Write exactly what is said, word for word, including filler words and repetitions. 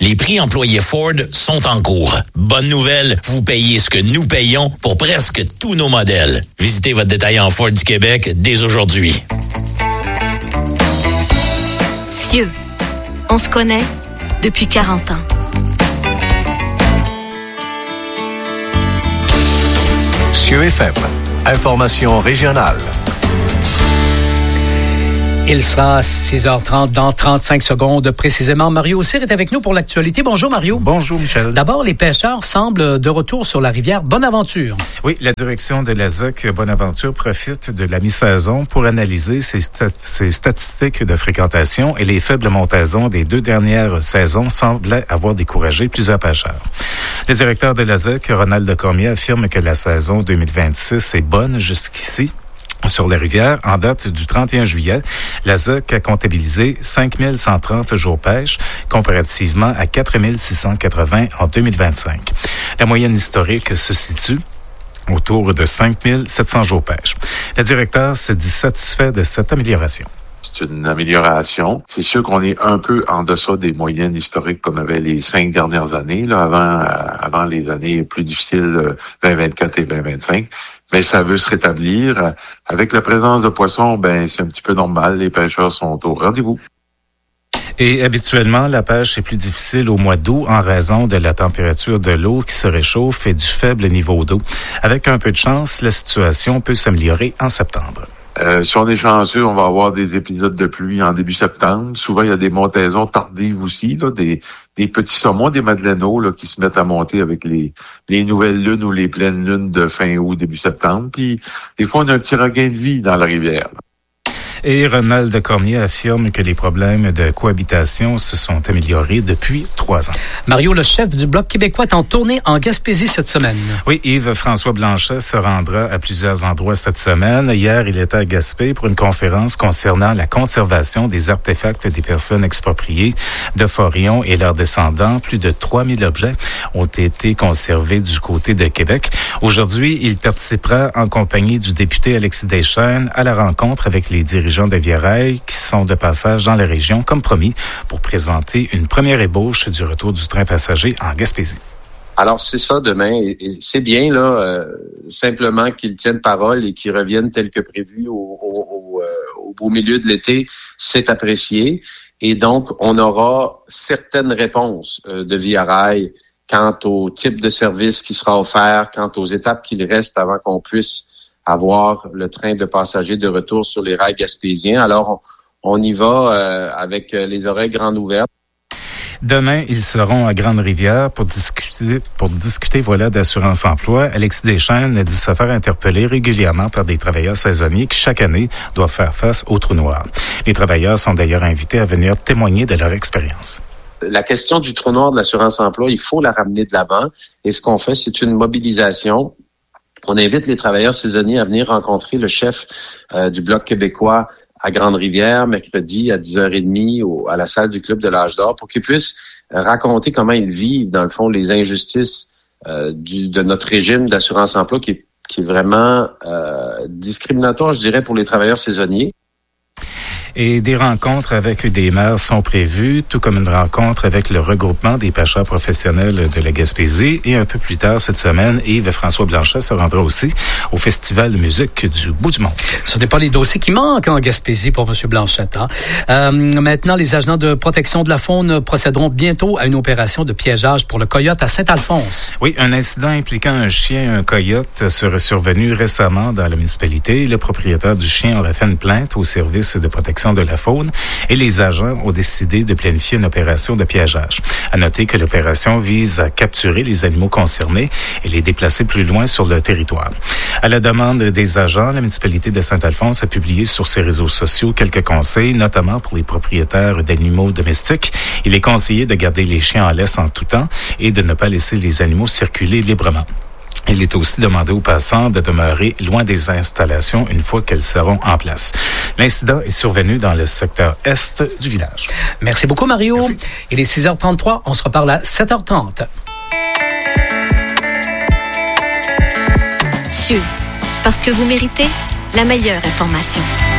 Les prix employés Ford sont en cours. Bonne nouvelle, vous payez ce que nous payons pour presque tous nos modèles. Visitez votre détaillant Ford du Québec dès aujourd'hui. Cieux. On se connaît depuis quarante ans. Cieux F M. Information régionale. Il sera six heures trente dans trente-cinq secondes précisément. Mario Cyr est avec nous pour l'actualité. Bonjour Mario. Bonjour Michel. D'abord, les pêcheurs semblent de retour sur la rivière Bonaventure. Oui, la direction de la Z E C Bonaventure profite de la mi-saison pour analyser ses, stat- ses statistiques de fréquentation et les faibles montaisons des deux dernières saisons semblaient avoir découragé plusieurs pêcheurs. Le directeur de la Z E C, Ronald Cormier, affirme que la saison deux mille vingt-six est bonne jusqu'ici. Sur la rivière, en date du trente et un juillet, la Z E C a comptabilisé cinq mille cent trente jours pêche, comparativement à quatre mille six cent quatre-vingts en deux mille vingt-cinq. La moyenne historique se situe autour de cinq mille sept cents jours pêche. Le directeur se dit satisfait de cette amélioration. C'est une amélioration. C'est sûr qu'on est un peu en deçà des moyennes historiques qu'on avait les cinq dernières années, là, avant, euh, avant les années plus difficiles, vingt vingt-quatre et vingt vingt-cinq. Mais ça veut se rétablir. Avec la présence de poissons, ben c'est un petit peu normal. Les pêcheurs sont au rendez-vous. Et habituellement, la pêche est plus difficile au mois d'août en raison de la température de l'eau qui se réchauffe et du faible niveau d'eau. Avec un peu de chance, la situation peut s'améliorer en septembre. Euh, si on est chanceux, on va avoir des épisodes de pluie en début septembre. Souvent, il y a des montaisons tardives aussi, là, des, des petits saumons, des madeleines-eaux là, qui se mettent à monter avec les, les nouvelles lunes ou les pleines lunes de fin août, début septembre. Puis, des fois, on a un petit regain de vie dans la rivière. Et Ronald Cormier affirme que les problèmes de cohabitation se sont améliorés depuis trois ans. Mario, le chef du Bloc québécois, est en tournée en Gaspésie cette semaine. Oui, Yves-François Blanchet se rendra à plusieurs endroits cette semaine. Hier, il était à Gaspé pour une conférence concernant la conservation des artefacts des personnes expropriées de Forillon et leurs descendants. Plus de trois mille objets ont été conservés du côté de Québec. Aujourd'hui, il participera en compagnie du député Alexis Deschênes à la rencontre avec les dirigeants de Via-Rail qui sont de passage dans la région, comme promis, pour présenter une première ébauche du retour du train passager en Gaspésie. Alors, c'est ça demain. Et c'est bien, là, euh, simplement qu'ils tiennent parole et qu'ils reviennent tel que prévu au, au, au, euh, au beau milieu de l'été. C'est apprécié. Et donc, on aura certaines réponses euh, de Via-Rail quant au type de service qui sera offert, quant aux étapes qu'il reste avant qu'on puisse avoir le train de passagers de retour sur les rails gaspésiens. Alors, on, on y va euh, avec les oreilles grandes ouvertes. Demain, ils seront à Grande-Rivière pour discuter, pour discuter, voilà, d'assurance-emploi. Alexis Deschênes dit se faire interpeller régulièrement par des travailleurs saisonniers qui, chaque année, doivent faire face au trou noir. Les travailleurs sont d'ailleurs invités à venir témoigner de leur expérience. La question du trou noir de l'assurance-emploi, il faut la ramener de l'avant. Et ce qu'on fait, c'est une mobilisation. On invite les travailleurs saisonniers à venir rencontrer le chef euh, du Bloc québécois à Grande-Rivière, mercredi à dix heures trente au, à la salle du Club de l'Âge d'Or, pour qu'ils puissent raconter comment ils vivent, dans le fond, les injustices euh, du, de notre régime d'assurance-emploi qui est, qui est vraiment euh, discriminatoire, je dirais, pour les travailleurs saisonniers. Et des rencontres avec des maires sont prévues, tout comme une rencontre avec le regroupement des pêcheurs professionnels de la Gaspésie. Et un peu plus tard cette semaine, Yves-François Blanchet se rendra aussi au Festival de musique du Bout du Monde. Ce n'est pas les dossiers qui manquent en Gaspésie pour M. Blanchet. Hein? Euh, maintenant, les agents de protection de la faune procéderont bientôt à une opération de piégeage pour le coyote à Saint-Alphonse. Oui, un incident impliquant un chien et un coyote serait survenu récemment dans la municipalité. Le propriétaire du chien aurait fait une plainte au service de protection de la faune et les agents ont décidé de planifier une opération de piégeage. À noter que l'opération vise à capturer les animaux concernés et les déplacer plus loin sur le territoire. À la demande des agents, la municipalité de Saint-Alphonse a publié sur ses réseaux sociaux quelques conseils, notamment pour les propriétaires d'animaux domestiques. Il est conseillé de garder les chiens en laisse en tout temps et de ne pas laisser les animaux circuler librement. Il est aussi demandé aux passants de demeurer loin des installations une fois qu'elles seront en place. L'incident est survenu dans le secteur est du village. Merci beaucoup, Mario. Merci. Il est six heures trente-trois. On se reparle à sept heures trente. Cieux, parce que vous méritez la meilleure information.